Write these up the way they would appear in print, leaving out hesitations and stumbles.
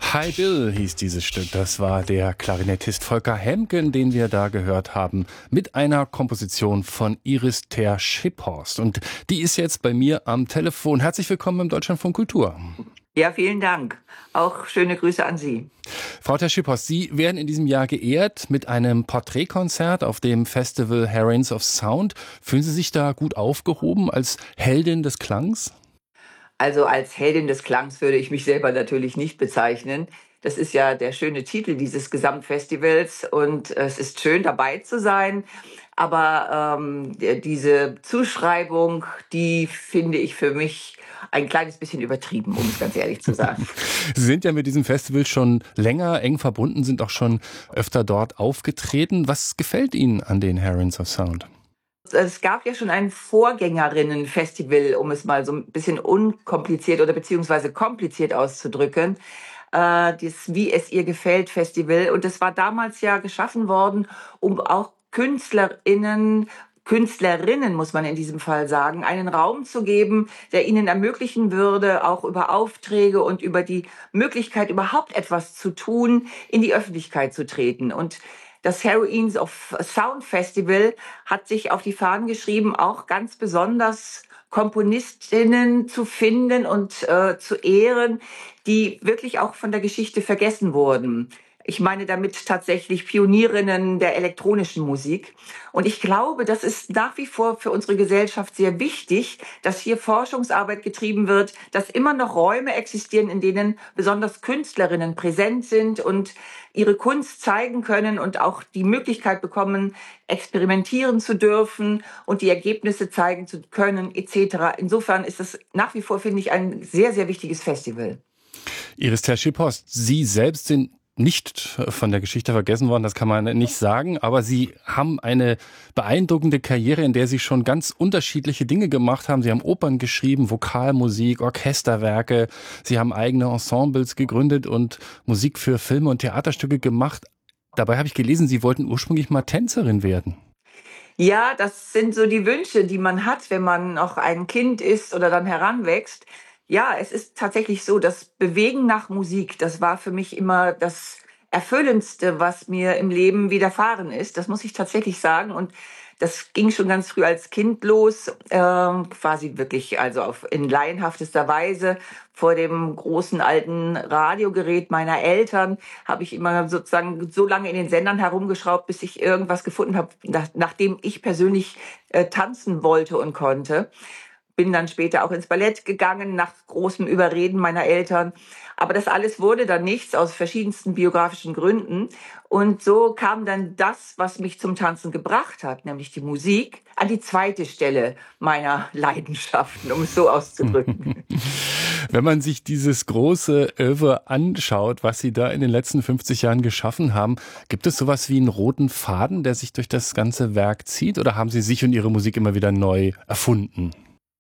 Hi Bill hieß dieses Stück. Das war der Klarinettist Volker Hemken, den wir da gehört haben, mit einer Komposition von Iris Ter-Schiphorst. Und die ist jetzt bei mir am Telefon. Herzlich willkommen im Deutschlandfunk Kultur. Ja, vielen Dank. Auch schöne Grüße an Sie. Frau Ter-Schiphorst, Sie werden in diesem Jahr geehrt mit einem Porträtkonzert auf dem Festival Herrings of Sound. Fühlen Sie sich da gut aufgehoben als Heldin des Klangs? Also als Heldin des Klangs würde ich mich selber natürlich nicht bezeichnen. Das ist ja der schöne Titel dieses Gesamtfestivals und es ist schön dabei zu sein. Aber diese Zuschreibung, die finde ich für mich ein kleines bisschen übertrieben, um es ganz ehrlich zu sagen. Sie sind ja mit diesem Festival schon länger eng verbunden, sind auch schon öfter dort aufgetreten. Was gefällt Ihnen an den Herrings of Sound? Es gab ja schon ein Vorgängerinnen-Festival, um es mal so ein bisschen unkompliziert oder beziehungsweise kompliziert auszudrücken. Das Wie es ihr gefällt Festival. Und das war damals ja geschaffen worden, um auch Künstlerinnen muss man in diesem Fall sagen, einen Raum zu geben, der ihnen ermöglichen würde, auch über Aufträge und über die Möglichkeit, überhaupt etwas zu tun, in die Öffentlichkeit zu treten. Und das Herrings of Sound Festival hat sich auf die Fahnen geschrieben, auch ganz besonders Komponistinnen zu finden und zu ehren, die wirklich auch von der Geschichte vergessen wurden. Ich meine damit tatsächlich Pionierinnen der elektronischen Musik. Und ich glaube, das ist nach wie vor für unsere Gesellschaft sehr wichtig, dass hier Forschungsarbeit getrieben wird, dass immer noch Räume existieren, in denen besonders Künstlerinnen präsent sind und ihre Kunst zeigen können und auch die Möglichkeit bekommen, experimentieren zu dürfen und die Ergebnisse zeigen zu können, etc. Insofern ist es nach wie vor, finde ich, ein sehr, sehr wichtiges Festival. Iris Ter-Schiphorst, Sie selbst sind nicht von der Geschichte vergessen worden, das kann man nicht sagen, aber Sie haben eine beeindruckende Karriere, in der Sie schon ganz unterschiedliche Dinge gemacht haben. Sie haben Opern geschrieben, Vokalmusik, Orchesterwerke, Sie haben eigene Ensembles gegründet und Musik für Filme und Theaterstücke gemacht. Dabei habe ich gelesen, Sie wollten ursprünglich mal Tänzerin werden. Ja, das sind so die Wünsche, die man hat, wenn man noch ein Kind ist oder dann heranwächst. Ja, es ist tatsächlich so, das Bewegen nach Musik, das war für mich immer das Erfüllendste, was mir im Leben widerfahren ist. Das muss ich tatsächlich sagen. Und das ging schon ganz früh als Kind los, quasi wirklich, also in laienhaftester Weise. Vor dem großen alten Radiogerät meiner Eltern habe ich immer sozusagen so lange in den Sendern herumgeschraubt, bis ich irgendwas gefunden habe, nachdem ich persönlich tanzen wollte und konnte. Bin dann später auch ins Ballett gegangen, nach großem Überreden meiner Eltern. Aber das alles wurde dann nichts aus verschiedensten biografischen Gründen. Und so kam dann das, was mich zum Tanzen gebracht hat, nämlich die Musik, an die zweite Stelle meiner Leidenschaften, um es so auszudrücken. Wenn man sich dieses große Oeuvre anschaut, was Sie da in den letzten 50 Jahren geschaffen haben, gibt es sowas wie einen roten Faden, der sich durch das ganze Werk zieht? Oder haben Sie sich und Ihre Musik immer wieder neu erfunden?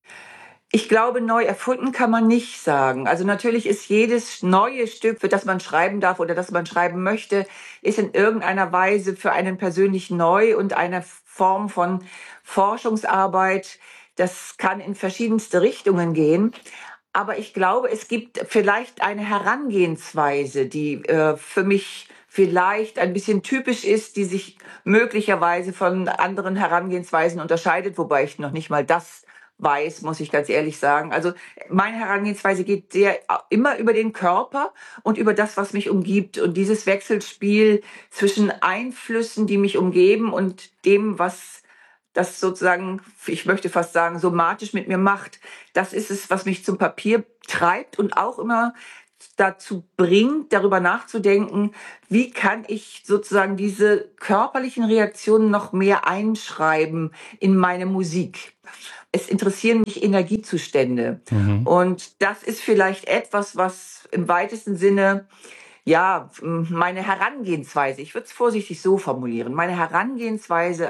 Ich glaube, neu erfunden kann man nicht sagen. Also natürlich ist jedes neue Stück, für das man schreiben darf oder das man schreiben möchte, ist in irgendeiner Weise für einen persönlich neu und eine Form von Forschungsarbeit. Das kann in verschiedenste Richtungen gehen. Aber ich glaube, es gibt vielleicht eine Herangehensweise, die für mich vielleicht ein bisschen typisch ist, die sich möglicherweise von anderen Herangehensweisen unterscheidet, wobei ich noch nicht mal das weiß, muss ich ganz ehrlich sagen. Also meine Herangehensweise geht sehr immer über den Körper und über das, was mich umgibt. Und dieses Wechselspiel zwischen Einflüssen, die mich umgeben und dem, was das sozusagen, ich möchte fast sagen, somatisch mit mir macht, das ist es, was mich zum Papier treibt und auch immer dazu bringt, darüber nachzudenken, wie kann ich sozusagen diese körperlichen Reaktionen noch mehr einschreiben in meine Musik. Es interessieren mich Energiezustände. Mhm. Und das ist vielleicht etwas, was im weitesten Sinne, ja, meine Herangehensweise, ich würde es vorsichtig so formulieren, meine Herangehensweise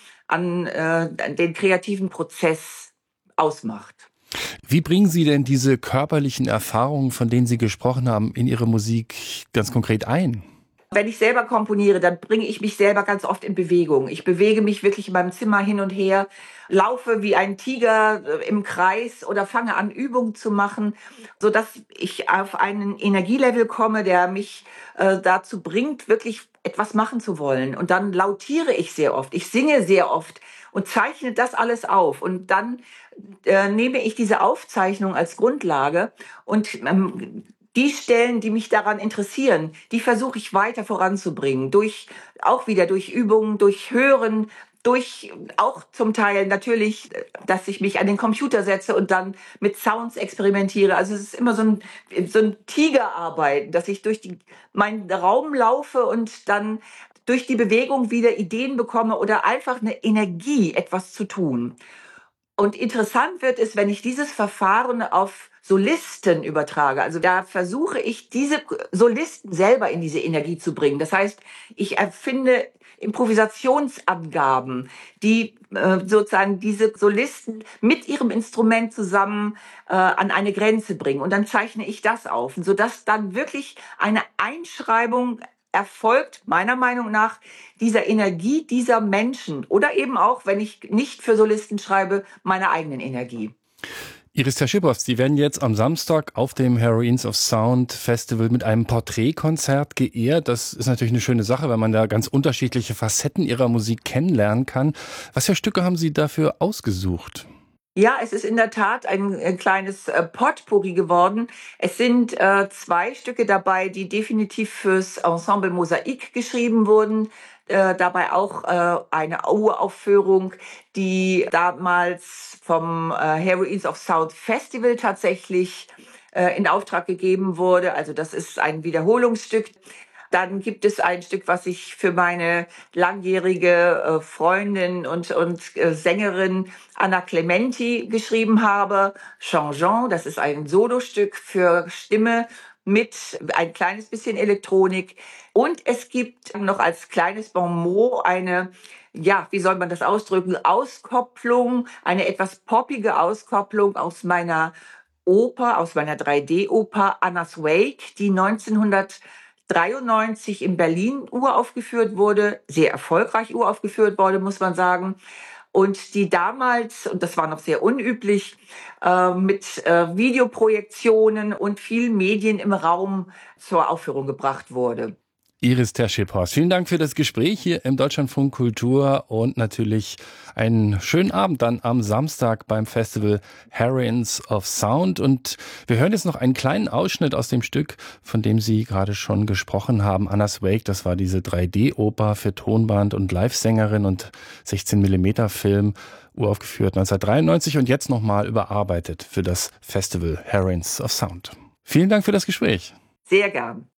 an den kreativen Prozess ausmacht. Wie bringen Sie denn diese körperlichen Erfahrungen, von denen Sie gesprochen haben, in Ihre Musik ganz konkret ein? Wenn ich selber komponiere, dann bringe ich mich selber ganz oft in Bewegung. Ich bewege mich wirklich in meinem Zimmer hin und her, laufe wie ein Tiger im Kreis oder fange an, Übungen zu machen, sodass ich auf einen Energielevel komme, der mich dazu bringt, wirklich etwas machen zu wollen. Und dann lautiere ich sehr oft, ich singe sehr oft und zeichne das alles auf. Und dann nehme ich diese Aufzeichnung als Grundlage und die Stellen, die mich daran interessieren, die versuche ich weiter voranzubringen. Auch wieder durch Übungen, durch Hören, durch auch zum Teil natürlich, dass ich mich an den Computer setze und dann mit Sounds experimentiere. Also es ist immer so ein Tigerarbeiten, dass ich durch meinen Raum laufe und dann durch die Bewegung wieder Ideen bekomme oder einfach eine Energie, etwas zu tun. Und interessant wird es, wenn ich dieses Verfahren auf Solisten übertrage. Also da versuche ich, diese Solisten selber in diese Energie zu bringen. Das heißt, ich erfinde Improvisationsangaben, die sozusagen diese Solisten mit ihrem Instrument zusammen an eine Grenze bringen. Und dann zeichne ich das auf, sodass dann wirklich eine Einschreibung erfolgt, meiner Meinung nach, dieser Energie dieser Menschen oder eben auch, wenn ich nicht für Solisten schreibe, meiner eigenen Energie. Iris Terschipos, Sie werden jetzt am Samstag auf dem Heroines of Sound Festival mit einem Porträtkonzert geehrt. Das ist natürlich eine schöne Sache, weil man da ganz unterschiedliche Facetten Ihrer Musik kennenlernen kann. Was für Stücke haben Sie dafür ausgesucht? Ja, es ist in der Tat ein kleines Potpourri geworden. Es sind 2 Stücke dabei, die definitiv fürs Ensemble Mosaik geschrieben wurden. Dabei auch eine Uraufführung, die damals vom Heroines of Sound Festival tatsächlich in Auftrag gegeben wurde. Also das ist ein Wiederholungsstück. Dann gibt es ein Stück, was ich für meine langjährige Freundin und Sängerin Anna Clementi geschrieben habe. Changeant, das ist ein Solostück für Stimme mit ein kleines bisschen Elektronik. Und es gibt noch als kleines Bonmot eine, ja, wie soll man das ausdrücken, Auskopplung, eine etwas poppige Auskopplung aus meiner Oper, aus meiner 3D-Oper Anna's Wake, die 1993 in Berlin uraufgeführt wurde, sehr erfolgreich uraufgeführt wurde, muss man sagen. Und die damals, und das war noch sehr unüblich, mit Videoprojektionen und vielen Medien im Raum zur Aufführung gebracht wurde. Iris Terschipos, vielen Dank für das Gespräch hier im Deutschlandfunk Kultur und natürlich einen schönen Abend dann am Samstag beim Festival Heroines of Sound. Und wir hören jetzt noch einen kleinen Ausschnitt aus dem Stück, von dem Sie gerade schon gesprochen haben. Anna's Wake, das war diese 3D-Oper für Tonband und Livesängerin und 16mm Film, uraufgeführt 1993 und jetzt nochmal überarbeitet für das Festival Heroines of Sound. Vielen Dank für das Gespräch. Sehr gern.